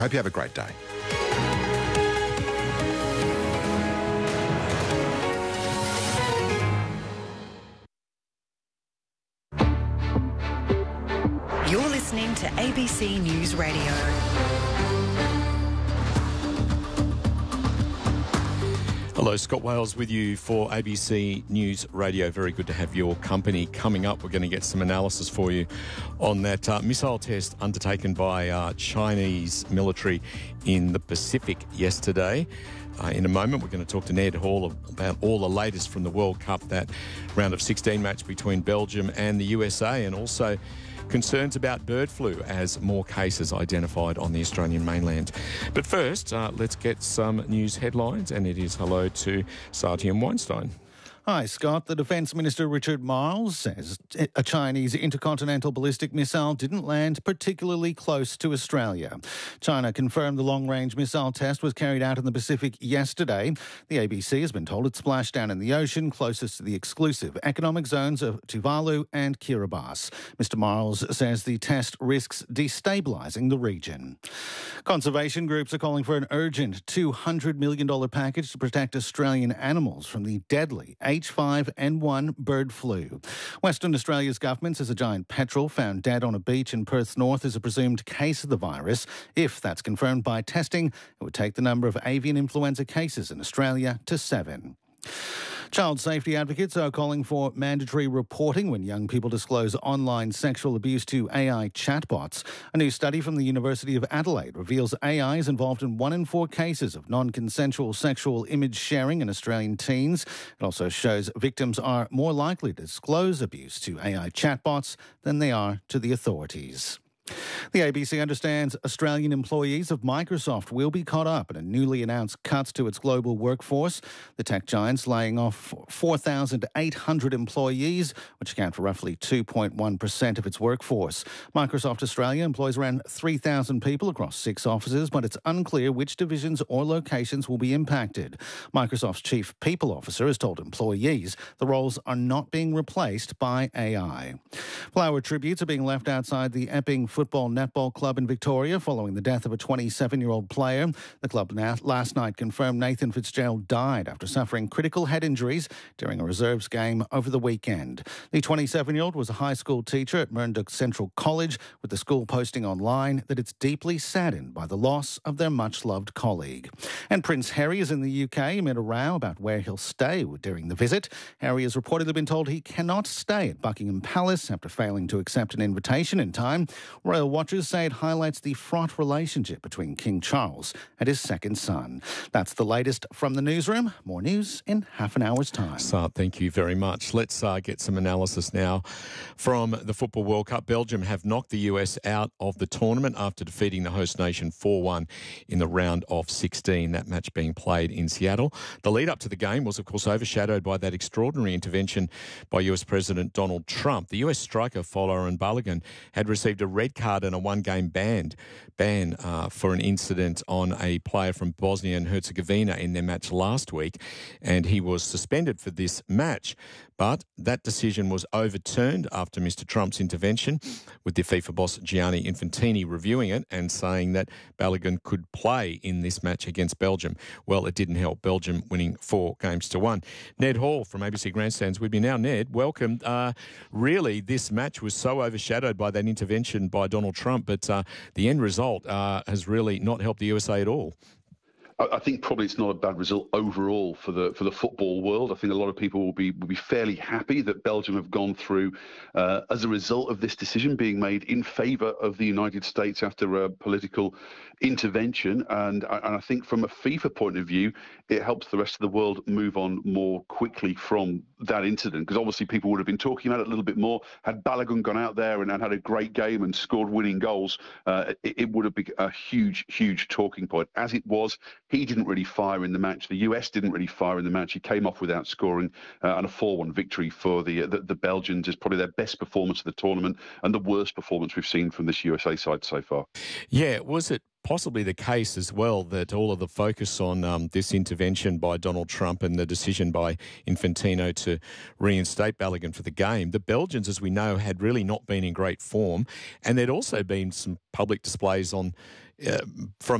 Hope you have a great day. You're listening to ABC News Radio. Hello, Scott Wales with you for ABC News Radio. Very good to have your company. Coming up, we're going to get some analysis for you on that missile test undertaken by Chinese military in the Pacific yesterday. In a moment, we're going to talk to Ned Hall about all the latest from the World Cup, that round of 16 match between Belgium and the USA, and also concerns about bird flu as more cases identified on the Australian mainland. But first, let's get some news headlines, and it is hello to Satyam Weinstein. Hi, Scott. The Defence Minister Richard Marles says a Chinese intercontinental ballistic missile didn't land particularly close to Australia. China confirmed the long-range missile test was carried out in the Pacific yesterday. The ABC has been told it splashed down in the ocean closest to the exclusive economic zones of Tuvalu and Kiribati. Mr Marles says the test risks destabilising the region. Conservation groups are calling for an urgent $200 million package to protect Australian animals from the deadly H5N1 bird flu. Western Australia's government says a giant petrel found dead on a beach in Perth's north is a presumed case of the virus. If that's confirmed by testing, it would take the number of avian influenza cases in Australia to 7. Child safety advocates are calling for mandatory reporting when young people disclose online sexual abuse to AI chatbots. A new study from the University of Adelaide reveals AI is involved in 1 in 4 cases of non-consensual sexual image sharing in Australian teens. It also shows victims are more likely to disclose abuse to AI chatbots than they are to the authorities. The ABC understands Australian employees of Microsoft will be caught up in a newly announced cuts to its global workforce. The tech giant's laying off 4,800 employees, which account for roughly 2.1% of its workforce. Microsoft Australia employs around 3,000 people across 6 offices, but it's unclear which divisions or locations will be impacted. Microsoft's chief people officer has told employees the roles are not being replaced by AI. Flower tributes are being left outside the Epping Football Netball Club in Victoria following the death of a 27-year-old player. The club last night confirmed Nathan Fitzgerald died after suffering critical head injuries during a reserves game over the weekend. The 27-year-old was a high school teacher at Murdoch Central College, with the school posting online that it's deeply saddened by the loss of their much-loved colleague. And Prince Harry is in the UK amid a row about where he'll stay during the visit. Harry has reportedly been told he cannot stay at Buckingham Palace after failing to accept an invitation in time. Royal watchers say it highlights the fraught relationship between King Charles and his second son. That's the latest from the newsroom. More news in half an hour's time. Sart, thank you very much. Let's get some analysis now from the Football World Cup. Belgium have knocked the US out of the tournament after defeating the host nation 4-1 in the round of 16, that match being played in Seattle. The lead up to the game was, of course, overshadowed by that extraordinary intervention by US President Donald Trump. The US striker Folarin Balogun had received a red card and a one-game ban for an incident on a player from Bosnia and Herzegovina in their match last week, and he was suspended for this match. But that decision was overturned after Mr. Trump's intervention, with the FIFA boss Gianni Infantini reviewing it and saying that Balogun could play in this match against Belgium. Well, it didn't help, Belgium winning 4-1. Ned Hall from ABC Grandstands with me now. Ned, welcome. Really, this match was so overshadowed by that intervention by Donald Trump, but the end result has really not helped the USA at all. I think probably it's not a bad result overall for the football world. I think a lot of people will be fairly happy that Belgium have gone through as a result of this decision being made in favour of the United States after a political intervention. And I think from a FIFA point of view, it helps the rest of the world move on more quickly from that incident, because obviously people would have been talking about it a little bit more. Had Balogun gone out there and had a great game and scored winning goals, it would have been a huge talking point. As it was, he didn't really fire in the match. The US didn't really fire in the match. He came off without scoring, and a 4-1 victory for the Belgians is probably their best performance of the tournament and the worst performance we've seen from this USA side so far. Yeah, was it possibly the case as well that all of the focus on this intervention by Donald Trump and the decision by Infantino to reinstate Balogun for the game, the Belgians, as we know, had really not been in great form, and there'd also been some public displays on from